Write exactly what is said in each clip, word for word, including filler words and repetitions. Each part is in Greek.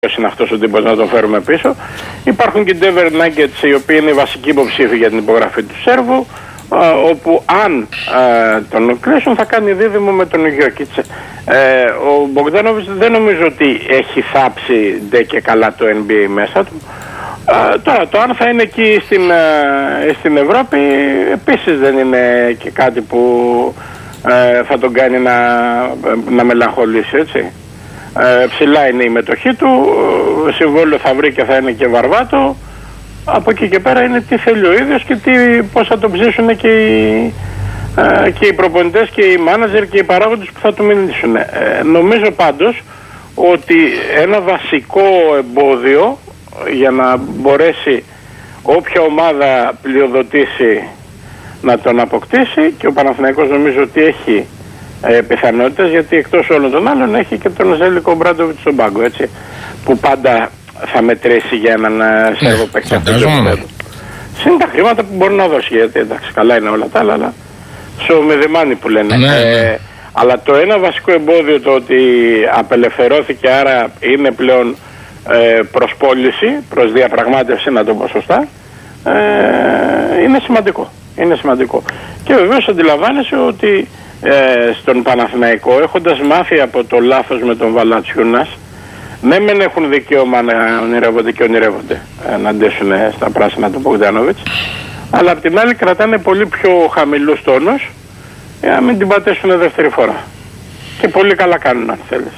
είναι αυτός ο τύπος να τον φέρουμε πίσω. Υπάρχουν και οι Denver Nuggets, οι οποίοι είναι οι βασικοί υποψήφοι για την υπογραφή του Σέρβου, όπου αν α, τον κλείσουν θα κάνει δίδυμο με τον Γιόκιτς. Ε, ο Μπογκδάνοβιτς δεν νομίζω ότι έχει θάψει ντε και καλά το N B A μέσα του. Α, τώρα το αν θα είναι εκεί στην, α, στην Ευρώπη επίσης δεν είναι και κάτι που α, θα τον κάνει να, να μελαγχολήσει, έτσι. Ε, ψηλά είναι η μετοχή του, συμβόλαιο θα βρει και θα είναι και βαρβάτο. Από εκεί και πέρα είναι τι θέλει ο ίδιος και τι, πώς θα τον ψήσουν και οι, ε, και οι προπονητές και οι μάνατζερ και οι παράγοντες που θα του μιλήσουν. Ε, νομίζω πάντως ότι ένα βασικό εμπόδιο για να μπορέσει όποια ομάδα πλειοδοτήσει να τον αποκτήσει, και ο Παναθηναϊκός νομίζω ότι έχει ε, πιθανότητες, γιατί εκτός όλων των άλλων έχει και τον Ζέλικο Μπράντοβιτς στον πάγκο, έτσι, που πάντα θα μετρήσει για έναν ναι, Σέρβο παίκτη. Συν τα χρήματα που μπορεί να δώσει, γιατί εντάξει καλά είναι όλα τα άλλα, αλλά στο μεδεμάνι που λένε. Ναι, ε, ναι. Αλλά το ένα βασικό εμπόδιο, το ότι απελευθερώθηκε, άρα είναι πλέον ε, προς πώληση, προς διαπραγμάτευση, να το πω σωστά, ε, είναι σημαντικό. Είναι σημαντικό. Και βεβαίως αντιλαμβάνεσαι ότι ε, στον Παναθηναϊκό, έχοντας μάθει από το λάθος με τον Valanciunas, ναι μεν έχουν δικαίωμα να ονειρεύονται και ονειρεύονται ε, να αντέσουν στα πράσινα του Μπογκδάνοβιτς, αλλά απ' την άλλη κρατάνε πολύ πιο χαμηλούς τόνους για να μην την πατέσουν δεύτερη φορά. Και πολύ καλά κάνουν, αν θέλεις.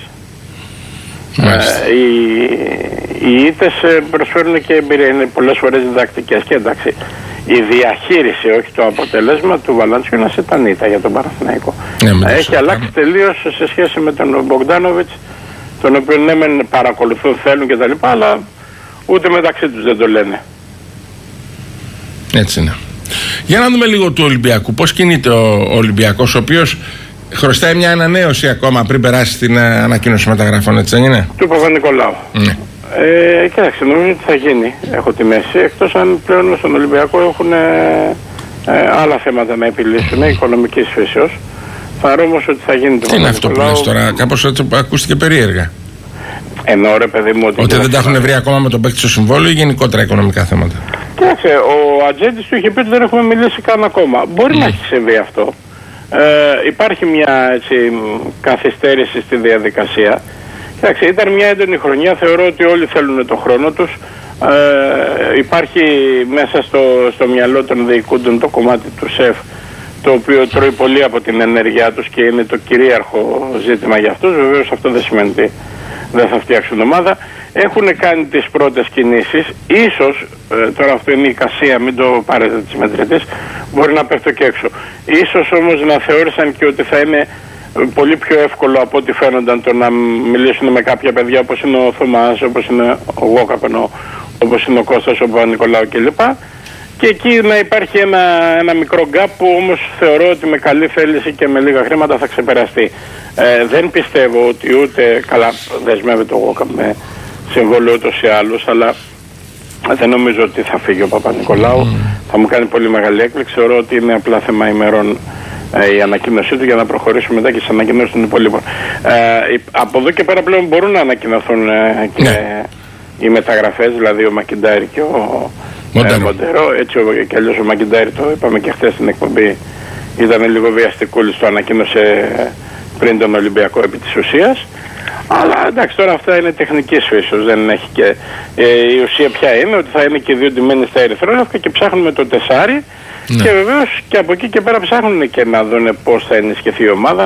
Ε, οι, οι ήττες προσφέρουν και εμπειρία, είναι πολλές φορές διδακτικές, και εντάξει, η διαχείριση, όχι το αποτέλεσμα του Valanciunas ήταν ήττα για τον Παναθηναϊκό. Ναι, έχει αλλάξει τελείως σε σχέση με τον Μπογκδάνοβιτς, τον οποίο ναι μεν παρακολουθούν, θέλουν κτλ, αλλά ούτε μεταξύ τους δεν το λένε. Έτσι είναι. Για να δούμε λίγο του Ολυμπιακού. Πώς κινείται ο Ολυμπιακός, ο οποίος χρωστάει μια ανανέωση ακόμα πριν περάσει την ανακοίνωση μεταγραφών, έτσι δεν είναι? Του Παπα-Νικολάου. Ναι. Ε, κοίταξε, νομίζω ότι θα γίνει, έχω τη μέση, εκτός αν πλέον στον Ολυμπιακό έχουν ε, ε, άλλα θέματα να επιλύσουν, οικονομικής φύσεως. Φαρώ όμως ότι θα γίνει το. Τι είναι αυτό που λες τώρα, κάπως έτσι ακούστηκε περίεργα. Ενώ ρε παιδί μου, ότι, ότι δεν τα έχουν βρει ακόμα με τον παίκτη στο συμβόλαιο ή γενικότερα οικονομικά θέματα? Κοίταξε, ο ατζέντης του είχε πει ότι δεν έχουμε μιλήσει καν ακόμα. Μπορεί mm. να έχει συμβεί αυτό. Ε, υπάρχει μια έτσι, καθυστέρηση στη διαδικασία. Κοίταξε, ήταν μια έντονη χρονιά. Θεωρώ ότι όλοι θέλουν τον χρόνο τους. Ε, υπάρχει μέσα στο, στο μυαλό των διοικούντων το κομμάτι του ΣΕΦ, το οποίο τρώει πολύ από την ενέργειά τους και είναι το κυρίαρχο ζήτημα για αυτούς. Βεβαίως αυτό δεν σημαίνει ότι δεν θα φτιάξουν ομάδα. Έχουν κάνει τις πρώτες κινήσεις. Ίσως, ε, τώρα αυτό είναι η εικασία, μην το πάρετε τις μετρητές, μπορεί να πέφτω και έξω. Ίσως όμως να θεώρησαν και ότι θα είναι πολύ πιο εύκολο από ό,τι φαίνονταν το να μιλήσουν με κάποια παιδιά όπως είναι ο Θωμάς, όπως είναι ο Γόκαπενο, όπως είναι ο Κώστας, ο Παπα-Νικολάου κλπ. Και εκεί να υπάρχει ένα, ένα μικρό γκάπ που όμως θεωρώ ότι με καλή θέληση και με λίγα χρήματα θα ξεπεραστεί. Ε, δεν πιστεύω ότι ούτε καλά δεσμεύεται ο Γόκαπ με συμβόλαιο ούτως ή άλλως, αλλά δεν νομίζω ότι θα φύγει ο Παπα-Νικολάου. Mm. Θα μου κάνει πολύ μεγάλη έκπληξη. Θεωρώ ότι είναι απλά θέμα ημερών ε, η ανακοίνωσή του για να προχωρήσουμε μετά και στις ανακοινώσεις των υπολείπων. Ε, από εδώ και πέρα πλέον μπορούν να ανακοινωθούν ε, και yeah. οι μεταγραφές, δηλαδή ο Μακιντάρη και ο Ε, Μοντερό, έτσι κι αλλιώς ο Μακιντάρη, το είπαμε και χθες στην εκπομπή, ήταν λίγο βιαστικούλης, το ανακοίνωσε πριν τον Ολυμπιακό επί της ουσίας. Αλλά εντάξει, τώρα αυτά είναι τεχνικής φύσεως, δεν έχει και ε, η ουσία πια είναι ότι θα είναι και δύο ντυμένοι στα ερυθρόλευκα και ψάχνουμε το τεσάρι. Ναι. Και βεβαίως και από εκεί και πέρα ψάχνουν και να δουν πώς θα ενισχυθεί η ομάδα.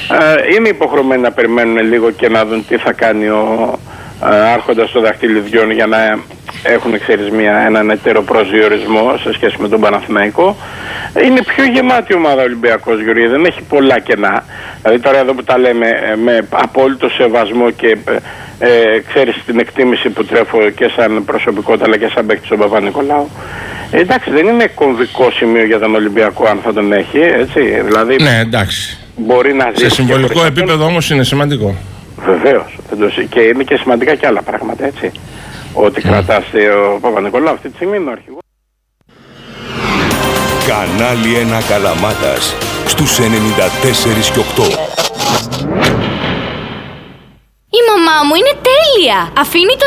Ε, είναι υποχρεωμένοι να περιμένουν λίγο και να δουν τι θα κάνει ο ε, άρχοντας των δαχτυλιδιών για να έχουν, ξέρεις, μια, έναν εταίρο προσδιορισμό σε σχέση με τον Παναθηναϊκό. Είναι πιο γεμάτη ομάδα ο Ολυμπιακός, Γιώργη, δεν έχει πολλά κενά. Δηλαδή τώρα εδώ που τα λέμε με απόλυτο σεβασμό και ε, ξέρεις την εκτίμηση που τρέφω και σαν προσωπικότητα αλλά και σαν παίκτη στον Παπα-Νικολάου. Ε, εντάξει, δεν είναι κομβικό σημείο για τον Ολυμπιακό αν θα τον έχει, έτσι. Δηλαδή, ναι, εντάξει. Μπορεί να ζήσει. Σε συμβολικό επίπεδο όμως είναι σημαντικό. Βεβαίως. Και είναι και σημαντικά και άλλα πράγματα, έτσι. Ότι mm. κρατάς ο Παπα-Νικολάου αυτή τη στιγμή είναι ο αρχηγός. Κανάλι ένα Καλαμάτας στους ενενήντα τέσσερα και οκτώ. Η μαμά μου είναι τέλεια. Αφήνει το